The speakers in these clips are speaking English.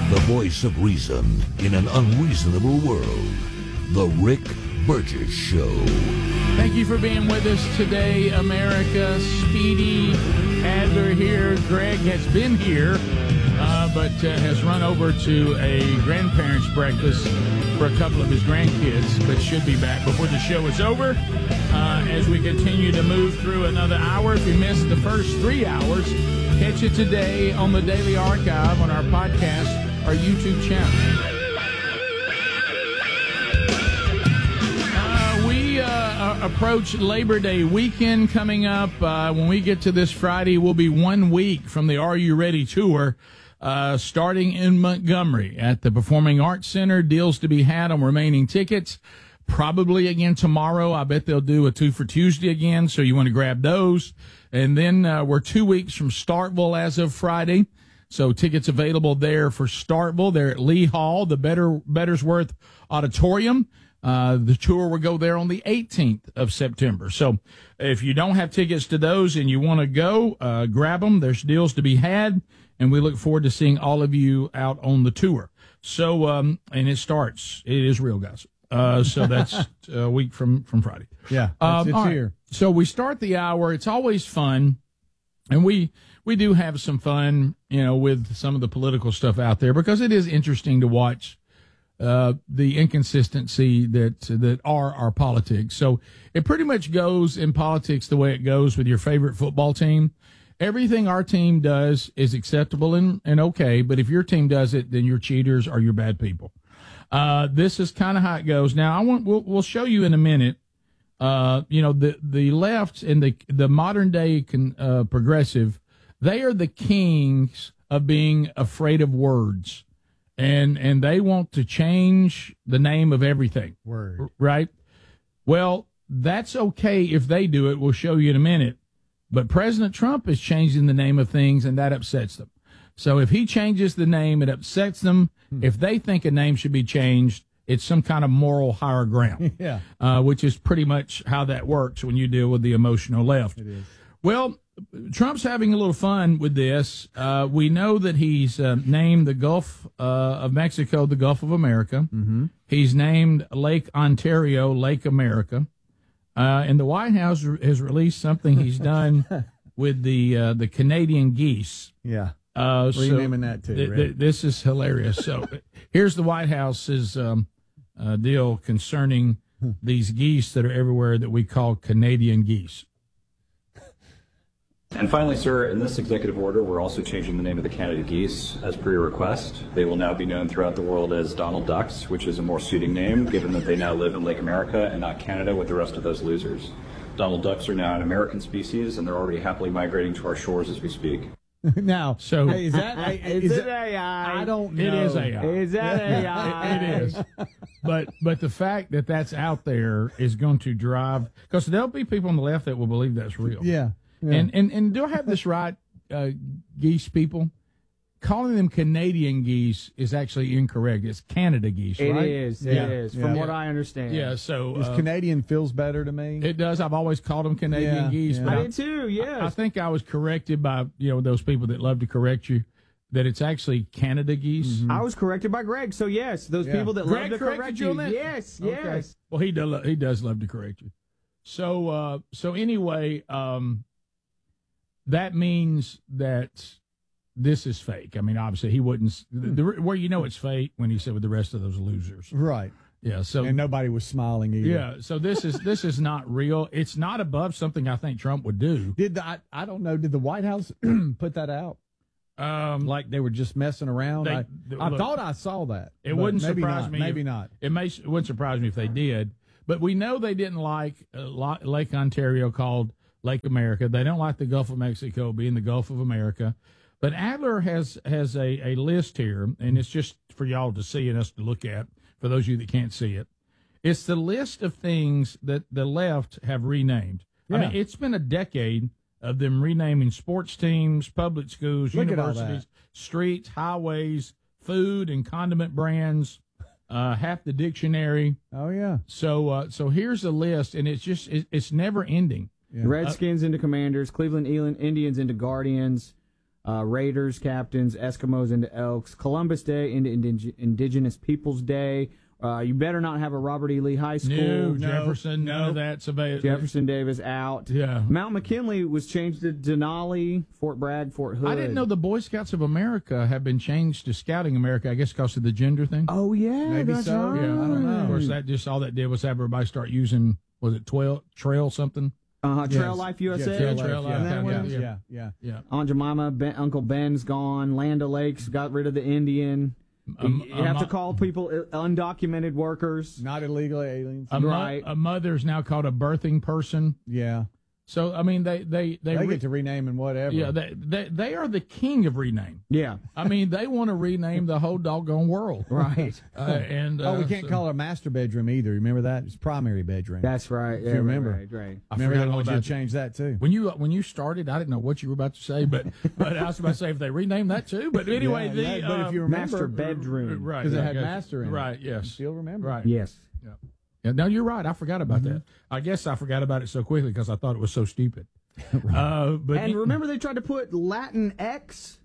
The voice of reason in an unreasonable world. The Rick Burgess Show. Thank you for being with us today, America. Speedy Adler here. Greg has been here, but has run over to a grandparents' breakfast for a couple of his grandkids, but should be back before the show is over. As we continue to move through another hour, if you missed the first 3 hours, catch it today on the Daily Archive on our podcast, our YouTube channel. We approach Labor Day weekend coming up. When we get to this Friday, we'll be 1 week from the Are You Ready tour, starting in Montgomery at the Performing Arts Center. Deals to be had on remaining tickets. Probably again tomorrow. I bet they'll do a 2 for Tuesday again, so you want to grab those. And then we're 2 weeks from Starkville as of Friday. So tickets available there for Starkville. They're at Lee Hall, the Bettersworth Auditorium. The tour will go there on the 18th of September. So if you don't have tickets to those and you want to go, grab them. There's deals to be had, and we look forward to seeing all of you out on the tour. So, and it is real, guys. So that's a week from Friday. Yeah, it's here. Right. So we start the hour. It's always fun, and we do have some fun, with some of the political stuff out there, because it is interesting to watch the inconsistency that are our politics. So it pretty much goes in politics the way it goes with your favorite football team. Everything our team does is acceptable and okay, but if your team does it, then you're cheaters or you're bad people. This is kind of how it goes. Now, we'll show you in a minute. The left and the modern day progressive, they are the kings of being afraid of words, and they want to change the name of everything. Word. Right? Well, that's okay if they do it. We'll show you in a minute. But President Trump is changing the name of things, and that upsets them. So if he changes the name, it upsets them. If they think a name should be changed, it's some kind of moral higher ground. Yeah. Which is pretty much how that works when you deal with the emotional left. It is. Well, Trump's having a little fun with this. We know that he's named the Gulf of Mexico the Gulf of America. Mm-hmm. He's named Lake Ontario Lake America. And the White House has released something he's done with the Canadian geese. Yeah. Renaming that too. This is hilarious. So here's the White House's deal concerning these geese that are everywhere that we call Canadian geese. And finally, sir, in this executive order, we're also changing the name of the Canada geese as per your request. They will now be known throughout the world as Donald Ducks, which is a more suiting name, given that they now live in Lake America and not Canada with the rest of those losers. Donald Ducks are now an American species, and they're already happily migrating to our shores as we speak. Now, so is that is it AI? I don't know. It is AI. Is that AI? It is. But the fact that that's out there is going to drive, because there'll be people on the left that will believe that's real. Yeah. And do I have this right, geese people? Calling them Canadian geese is actually incorrect. It's Canada geese, right? It is, from what I understand. Yeah, so... Canadian feels better to me. It does. I've always called them Canadian geese. Yeah. But I did too, yes. I think I was corrected by, those people that love to correct you, that it's actually Canada geese. Mm-hmm. I was corrected by Greg, so yes, those people that Greg love to correct you. on that? Yes, Okay. yes. Well, he does love to correct you. So anyway, that means that this is fake. I mean, obviously, he wouldn't. Where it's fake when he said with the rest of those losers, Right. Yeah. So and nobody was smiling either. Yeah. So this is not real. It's not above something I think Trump would do. I don't know. Did the White House put that out? Like they were just messing around. I thought I saw that. It wouldn't surprise me. Maybe not. It wouldn't surprise me if they did. But we know they didn't like Lake Ontario called Lake America. They don't like the Gulf of Mexico being the Gulf of America. But Adler has a list here, and it's just for y'all to see and us to look at, for those of you that can't see it. It's the list of things that the left have renamed. Yeah. I mean, it's been a decade of them renaming sports teams, public schools, universities, streets, highways, food and condiment brands, half the dictionary. Oh, yeah. So here's a list, and it's never ending. Yeah. Redskins into Commanders, Cleveland Indians into Guardians, Raiders captains, Eskimos into Elks, Columbus Day into Indigenous Peoples Day. You better not have a Robert E. Lee High School. No, Jefferson, none of that's available. Jefferson Davis out. Yeah. Mount McKinley was changed to Denali, Fort Bragg, Fort Hood. I didn't know the Boy Scouts of America have been changed to Scouting America, I guess because of the gender thing. Oh, yeah. Maybe that's so. right. Yeah, I don't know. Of course, that just all that did was have everybody start using, was it Trail something? Trail Life USA. Trail Life. Yeah. Aunt Jemima, Uncle Ben's gone. Land O'Lakes got rid of the Indian. You have to call people undocumented workers. Not illegal aliens. A mother's now called a birthing person. Yeah. So, I mean, they get to rename and whatever. Yeah, they are the king of rename. Yeah. I mean, they want to rename the whole doggone world. Right. We can't call it a master bedroom either. Remember that? It's primary bedroom. That's right. Yeah, if you remember. Right. I remember forgot I wanted you to that. change that too. When you started, I didn't know what you were about to say, but I was about to say if they renamed that too. But anyway, but if you remember, master bedroom, right? Because it had master in it. Right. Yes. You still remember? Right. Yes. Yeah. No, you're right. I forgot about that. I guess I forgot about it so quickly because I thought it was so stupid. And remember, they tried to put Latin X.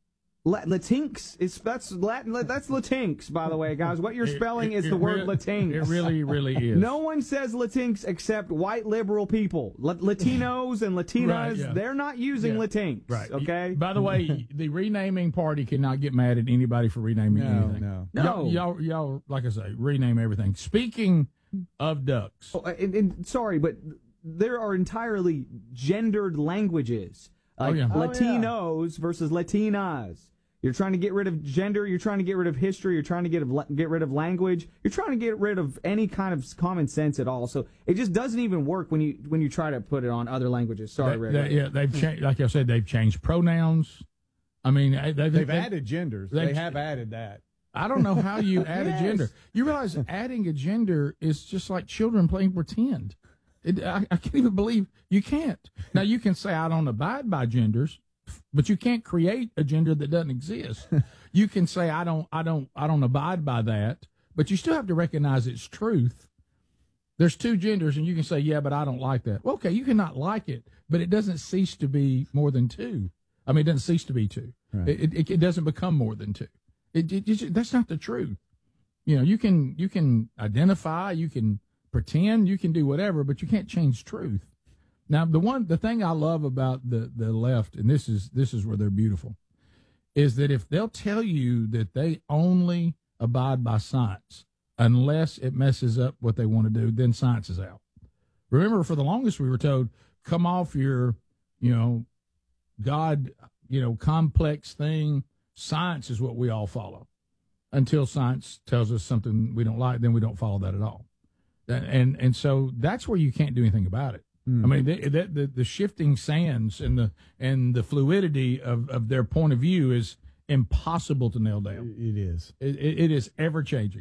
Latinx that's Latin. That's Latinx, by the way, guys. What you're spelling is the word Latinx. It really is. No one says Latinx except white liberal people. Latinos and Latinas, Right, yeah. they're not using Latinx. Right. Okay. By the way, the renaming party cannot get mad at anybody for renaming anything. No. Y'all, like I say, rename everything. Speaking of ducks. And sorry, but there are entirely gendered languages. Latinos versus Latinas. You're trying to get rid of gender. You're trying to get rid of history. You're trying to get rid of language. You're trying to get rid of any kind of common sense at all. So it just doesn't even work when you try to put it on other languages. Sorry, Rick. They've changed. Like I said, they've changed pronouns. I mean, they've added genders. They have added that. I don't know how you add a gender. You realize adding a gender is just like children playing pretend. I can't even believe you can't. Now you can say I don't abide by genders, but you can't create a gender that doesn't exist. You can say I don't abide by that, but you still have to recognize its truth. There's two genders, and you can say, yeah, but I don't like that. Well, okay, you cannot like it, but it doesn't cease to be more than two. I mean, it doesn't cease to be two. Right. It doesn't become more than two. That's not the truth. You know, you can identify, you can pretend, you can do whatever, but you can't change truth. Now, the thing I love about the left, and this is where they're beautiful, is that if they'll tell you that they only abide by science unless it messes up what they want to do, then science is out. Remember, for the longest we were told, come off your, God, complex thing. Science is what we all follow. Until science tells us something we don't like, then we don't follow that at all. And so that's where you can't do anything about it. I mean, the shifting sands and the fluidity of their point of view is impossible to nail down. It is. It is ever changing.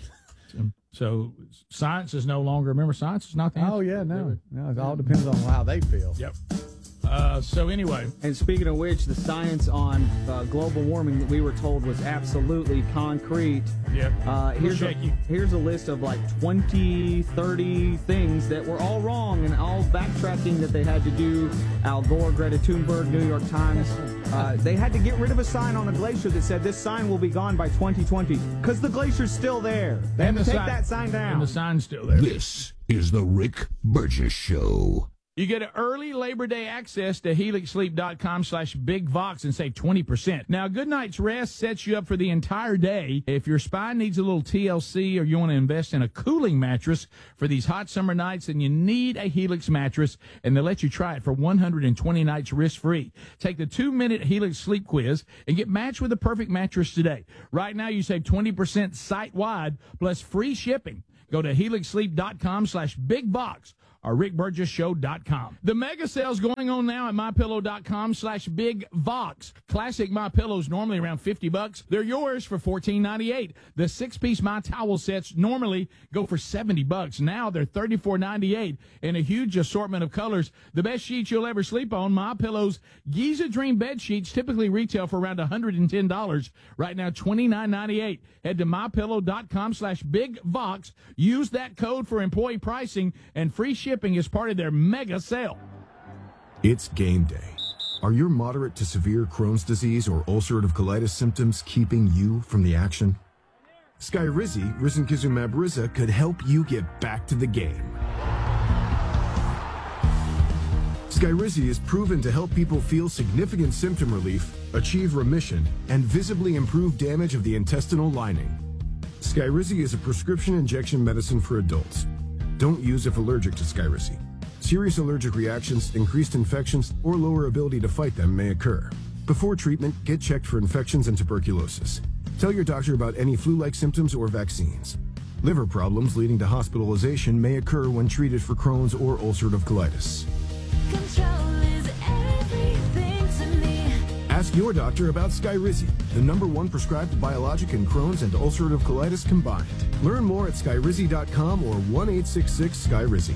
So science is no longer. Remember, science is not the answer. Oh yeah, no. It all depends on how they feel. Yep. So anyway, and speaking of which, the science on global warming that we were told was absolutely concrete. Yep. Here's a list of like 20, 30 things that were all wrong and all backtracking that they had to do. Al Gore, Greta Thunberg, New York Times. They had to get rid of a sign on a glacier that said this sign will be gone by 2020 because the glacier's still there. They had to take that sign down. And the sign's still there. This is the Rick Burgess Show. You get an early Labor Day access to HelixSleep.com/BigVox and save 20%. Now, a good night's rest sets you up for the entire day. If your spine needs a little TLC or you want to invest in a cooling mattress for these hot summer nights, then you need a Helix mattress, and they'll let you try it for 120 nights risk-free. Take the 2-minute Helix sleep quiz and get matched with the perfect mattress today. Right now, you save 20% site-wide plus free shipping. Go to HelixSleep.com/BigVox. or RickBurgessShow.com. The mega sale's going on now at MyPillow.com/BigVox. Classic MyPillows normally around $50. They're yours for $14.98. The 6-piece My Towel sets normally go for $70. Now they're $34.98 in a huge assortment of colors. The best sheets you'll ever sleep on, MyPillow's Giza Dream bed sheets typically retail for around $110. Right now, $29.98. Head to MyPillow.com/BigVox. Use that code for employee pricing and free shipping is part of their mega sale. It's game day. Are your moderate to severe Crohn's disease or ulcerative colitis symptoms keeping you from the action? Skyrizi, risankizumab Riza, could help you get back to the game. Skyrizi is proven to help people feel significant symptom relief, achieve remission, and visibly improve damage of the intestinal lining. Skyrizi is a prescription injection medicine for adults. Don't use if allergic to Skyrizi. Serious allergic reactions, increased infections, or lower ability to fight them may occur. Before treatment, get checked for infections and tuberculosis. Tell your doctor about any flu-like symptoms or vaccines. Liver problems leading to hospitalization may occur when treated for Crohn's or ulcerative colitis. Control is everything to me. Ask your doctor about Skyrizi, the #1 prescribed biologic in Crohn's and ulcerative colitis combined. Learn more at skyrizi.com or 1-866-SKYRIZI.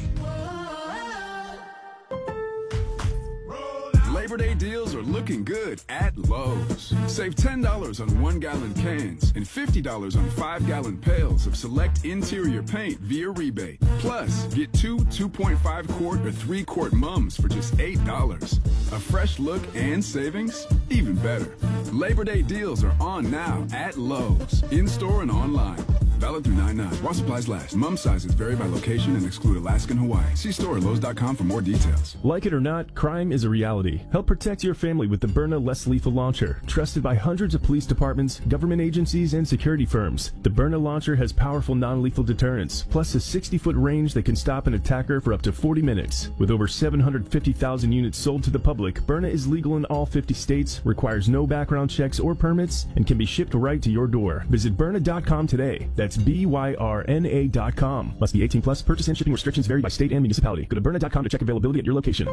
Labor Day deals are looking good at Lowe's. Save $10 on 1-gallon cans and $50 on 5-gallon pails of select interior paint via rebate. Plus, get 2 2.5-quart or 3-quart mums for just $8. A fresh look and savings? Even better. Labor Day deals are on now at Lowe's, in-store and online. Valid through 9/9. While supplies last. Mum sizes vary by location and exclude Alaska and Hawaii. See store at Lowe's.com for more details. Like it or not, crime is a reality. Help protect your family with the Byrna Less Lethal Launcher. Trusted by hundreds of police departments, government agencies, and security firms. The Byrna Launcher has powerful non-lethal deterrence, plus a 60-foot range that can stop an attacker for up to 40 minutes. With over 750,000 units sold to the public, Byrna is legal in all 50 states, requires no background checks or permits, and can be shipped right to your door. Visit Byrna.com today. That's BYRNA.com. Must be 18 plus. Purchase and shipping restrictions vary by state and municipality. Go to Byrna.com to check availability at your location.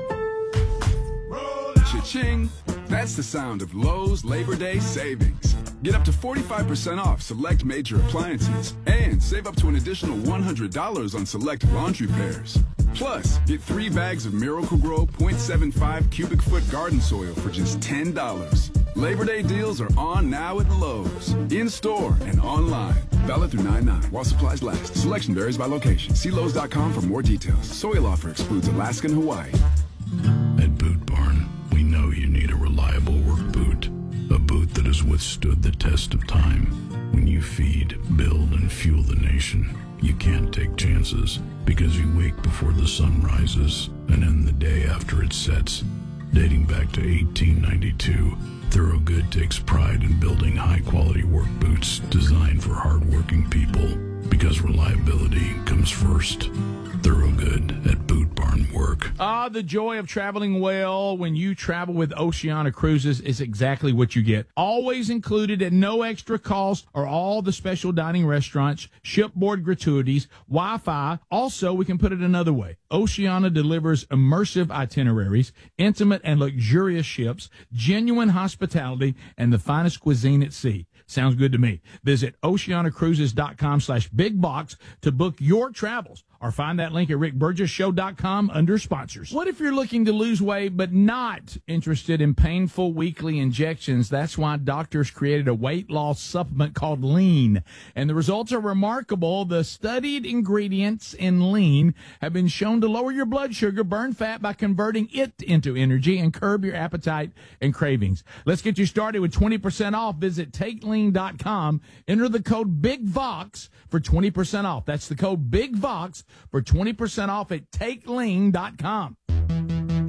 Cha-ching! That's the sound of Lowe's Labor Day savings. Get up to 45% off select major appliances and save up to an additional $100 on select laundry pairs. Plus, get 3 bags of Miracle-Gro 0.75 cubic foot garden soil for just $10. Labor Day deals are on now at Lowe's, in-store and online. Valid through 9/9 while supplies last. Selection varies by location. See Lowe's.com for more details. Soil offer excludes Alaska and Hawaii. At Boot Barn, we know you need a reliable work boot. A boot that has withstood the test of time. When you feed, build, and fuel the nation, you can't take chances because you wake before the sun rises and end the day after it sets. Dating back to 1892, Thorogood takes pride in building high-quality work boots designed for hard-working people because reliability comes first. Thorogood at Boot Barn Work. The joy of traveling well when you travel with Oceania Cruises is exactly what you get. Always included at no extra cost are all the special dining restaurants, shipboard gratuities, Wi-Fi. Also, we can put it another way. Oceania delivers immersive itineraries, intimate and luxurious ships, genuine hospitality, and the finest cuisine at sea. Sounds good to me. Visit oceanacruises.com/bigbox to book your travels, or find that link at rickburgesshow.com under sponsors. What if you're looking to lose weight but not interested in painful weekly injections? That's why doctors created a weight loss supplement called Lean, and the results are remarkable. The studied ingredients in Lean have been shown to lower your blood sugar, burn fat by converting it into energy, and curb your appetite and cravings. Let's get you started with 20% off. Visit TakeLean.com. Enter the code BIGVOX for 20% off. That's the code BIGVOX for 20% off at TakeLean.com.